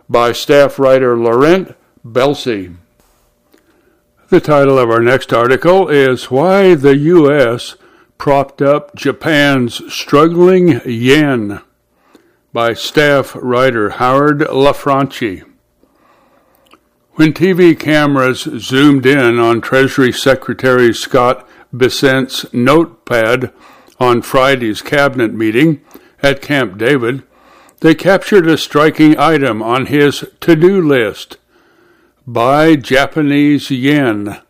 by staff writer Laurent Belsey. The title of our next article is Why the U.S. Propped Up Japan's Struggling Yen by staff writer Howard LaFranchi. When TV cameras zoomed in on Treasury Secretary Scott Bessent's notepad on Friday's cabinet meeting at Camp David, they captured a striking item on his to-do list: buy Japanese yen,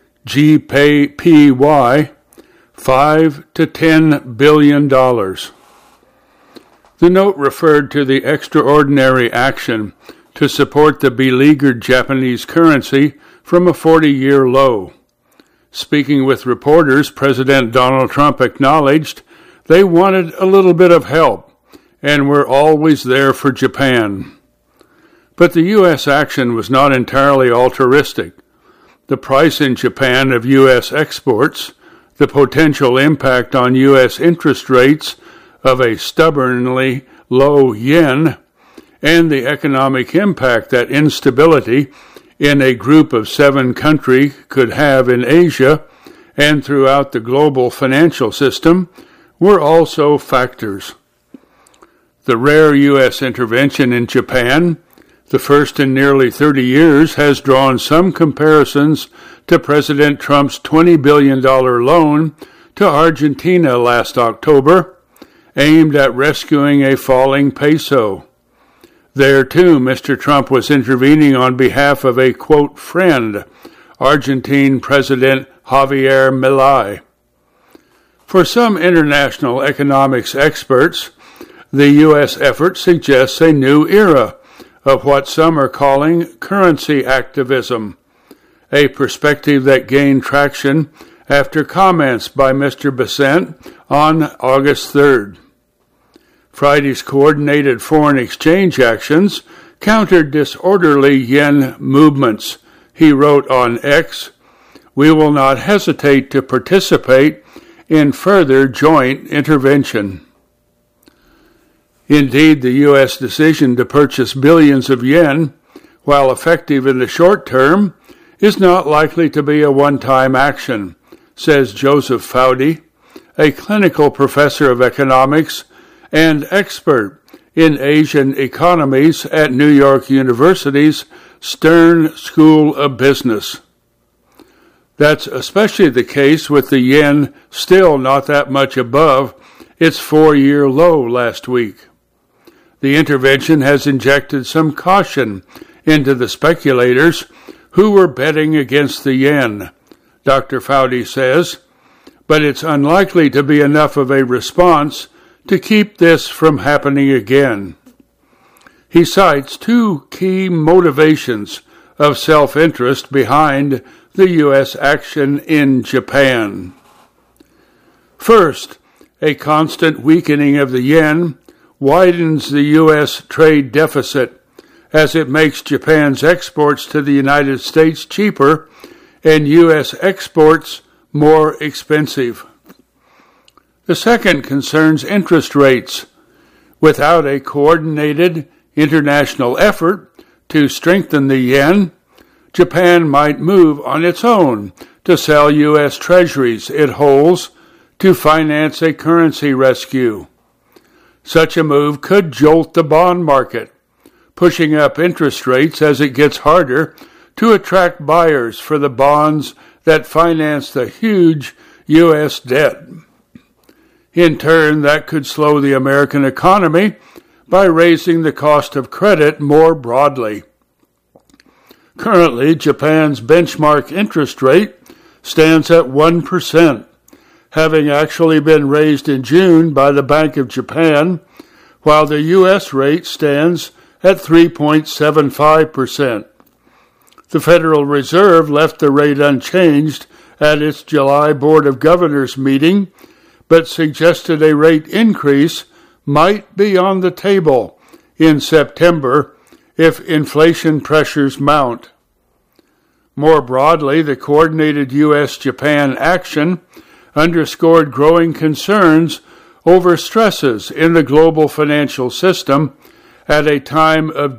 GPY, $5 to $10 billion. The note referred to the extraordinary action to support the beleaguered Japanese currency from a 40-year low. Speaking with reporters, President Donald Trump acknowledged they wanted a little bit of help and were always there for Japan. But the U.S. action was not entirely altruistic. The price in Japan of U.S. exports, the potential impact on U.S. interest rates of a stubbornly low yen, and the economic impact that instability in a group of 7 countries could have in Asia and throughout the global financial system were also factors. The rare U.S. intervention in Japan, the first in nearly 30 years, has drawn some comparisons to President Trump's $20 billion loan to Argentina last October, aimed at rescuing a falling peso. There, too, Mr. Trump was intervening on behalf of a, quote, friend, Argentine President Javier Milei. For some international economics experts, the U.S. effort suggests a new era of what some are calling currency activism, a perspective that gained traction after comments by Mr. Bessent on August 3rd. Friday's coordinated foreign exchange actions countered disorderly yen movements. He wrote on X, "We will not hesitate to participate in further joint intervention." Indeed, the U.S. decision to purchase billions of yen, while effective in the short term, is not likely to be a one-time action, says Joseph Foudy, a clinical professor of economics and expert in Asian economies at New York University's Stern School of Business. That's especially the case with the yen still not that much above its 4-year low last week. The intervention has injected some caution into the speculators who were betting against the yen, Dr. Foudy says, but it's unlikely to be enough of a response to keep this from happening again. He cites 2 key motivations of self-interest behind the U.S. action in Japan. First, a constant weakening of the yen widens the U.S. trade deficit as it makes Japan's exports to the United States cheaper and U.S. exports more expensive. The second concerns interest rates. Without a coordinated international effort to strengthen the yen, Japan might move on its own to sell U.S. treasuries it holds to finance a currency rescue. Such a move could jolt the bond market, pushing up interest rates as it gets harder to attract buyers for the bonds that finance the huge U.S. debt. In turn, that could slow the American economy by raising the cost of credit more broadly. Currently, Japan's benchmark interest rate stands at 1%, having actually been raised in June by the Bank of Japan, while the U.S. rate stands at 3.75%. The Federal Reserve left the rate unchanged at its July Board of Governors meeting, but suggested a rate increase might be on the table in September if inflation pressures mount. More broadly, the coordinated U.S.-Japan action underscored growing concerns over stresses in the global financial system at a time of